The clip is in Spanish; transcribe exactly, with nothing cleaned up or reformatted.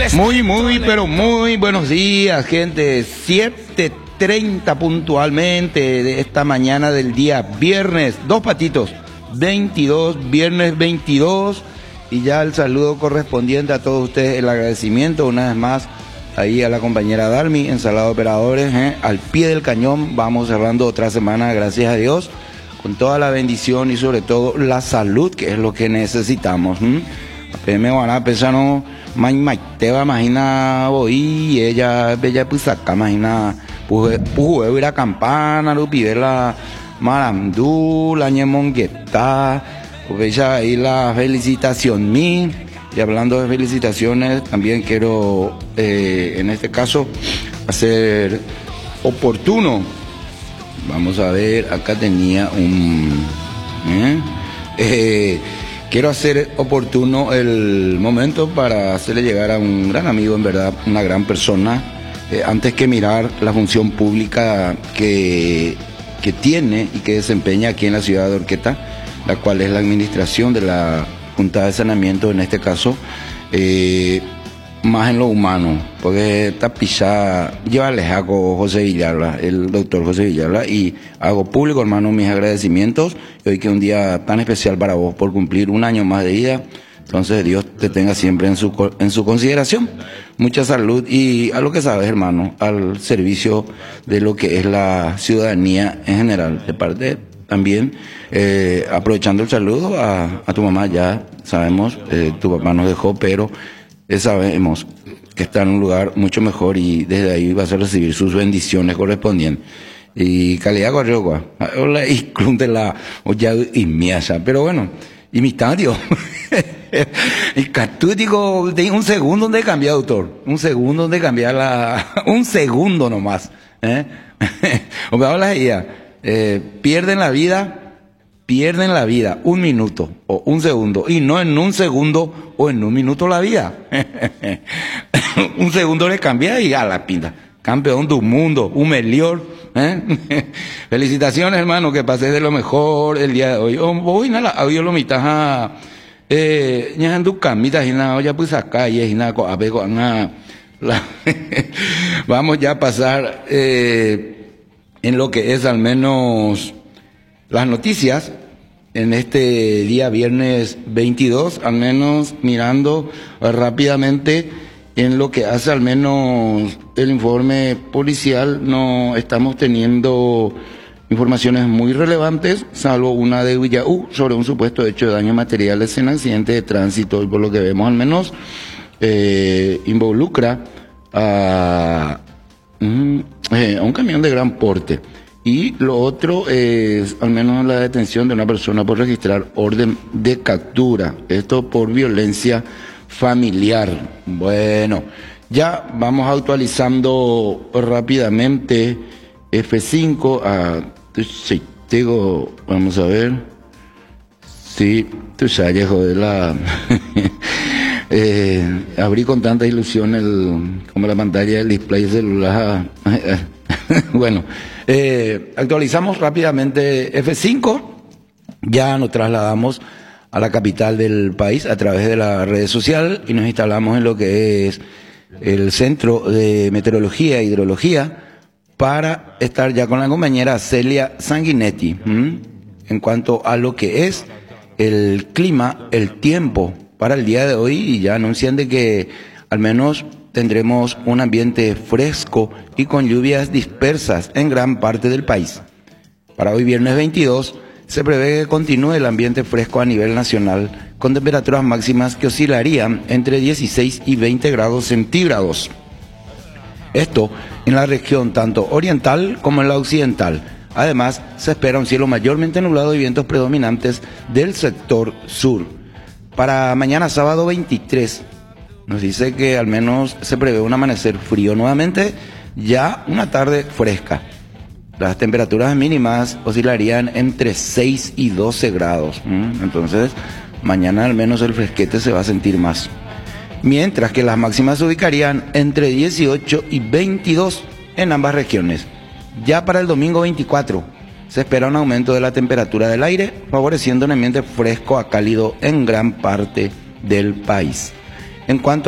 Muy, muy, pero muy buenos días, gente. siete treinta puntualmente de esta mañana del día viernes. Dos patitos, veintidós, viernes veintidós. Y ya el saludo correspondiente a todos ustedes, el agradecimiento una vez más ahí a la compañera Dalmi, en Sala de Operadores, ¿eh? Al pie del cañón. Vamos cerrando otra semana, gracias a Dios, con toda la bendición y sobre todo la salud, que es lo que necesitamos. ¿Mm? Me van a pensar, no, te va a imaginar, y ella, ella, pues acá, imagina, pues, pues, ir a campana, lo pide la marandú, la ñemongueta, pues ella ahí la felicitación mí. Y hablando de felicitaciones, también quiero, eh, en este caso, hacer oportuno. Vamos a ver, acá tenía un... ¿eh? Eh, quiero hacer oportuno el momento para hacerle llegar a un gran amigo, en verdad, una gran persona, eh, antes que mirar la función pública que, que tiene y que desempeña aquí en la ciudad de Horqueta, la cual es la administración de la Junta de Saneamiento, en este caso, eh, más en lo humano, porque esta pisada, yo hago José Villalba, el doctor José Villalba, y hago público, hermano, mis agradecimientos, y hoy que es un día tan especial para vos por cumplir un año más de vida, entonces Dios te tenga siempre en su, en su consideración. Mucha salud y a lo que sabes, hermano, al servicio de lo que es la ciudadanía en general, de parte también, eh, aprovechando el saludo a, a tu mamá. Ya sabemos, eh, tu papá nos dejó, pero eh, sabemos que está en un lugar mucho mejor y desde ahí vas a recibir sus bendiciones correspondientes. Y calidad corrió, hola, y club de la olla y miasa, pero bueno, y mi estadio. Y catútico, de un segundo donde cambiar, doctor, un segundo donde cambiar la, un segundo nomás, ¿eh? O me hablas ella, eh, pierden la vida, pierden la vida, un minuto o un segundo, y no en un segundo o en un minuto la vida. Un segundo le cambia y a la pinta, campeón del mundo, un mejor, ¿eh? Felicitaciones, hermano, que pases de lo mejor el día de hoy. Hoy nada, hoy lo mitad eh, ya en tu camita y nada, ya pues acá y es nada, a ver, vamos ya a pasar eh, en lo que es al menos las noticias en este día viernes veintidós, al menos mirando eh, rápidamente en lo que hace al menos el informe policial. No estamos teniendo informaciones muy relevantes, salvo una de Villaú sobre un supuesto hecho de daños materiales en accidente de tránsito, y por lo que vemos al menos eh, involucra a, mm, eh, a un camión de gran porte. Y lo otro es al menos la detención de una persona por registrar orden de captura, esto por violencia familiar. Bueno, ya vamos actualizando rápidamente F cinco a sí, digo, vamos a ver. Sí, tú sabes, joder, la eh, abrí con tanta ilusión el como la pantalla del display celular. Bueno, eh, actualizamos rápidamente F cinco. Ya nos trasladamos a la capital del país a través de la red social y nos instalamos en lo que es el Centro de Meteorología e Hidrología para estar ya con la compañera Celia Sanguinetti, ¿m? En cuanto a lo que es el clima, el tiempo para el día de hoy, y ya anuncian de que al menos tendremos un ambiente fresco y con lluvias dispersas en gran parte del país. Para hoy viernes veintidós se prevé que continúe el ambiente fresco a nivel nacional, con temperaturas máximas que oscilarían entre dieciséis y veinte grados centígrados. Esto en la región tanto oriental como en la occidental. Además, se espera un cielo mayormente nublado y vientos predominantes del sector sur. Para mañana sábado veintitrés, nos dice que al menos se prevé un amanecer frío nuevamente, ya una tarde fresca. Las temperaturas mínimas oscilarían entre seis y doce grados. Entonces, mañana al menos el fresquete se va a sentir más. Mientras que las máximas se ubicarían entre dieciocho y veintidós en ambas regiones. Ya para el domingo veinticuatro se espera un aumento de la temperatura del aire, favoreciendo un ambiente fresco a cálido en gran parte del país. En cuanto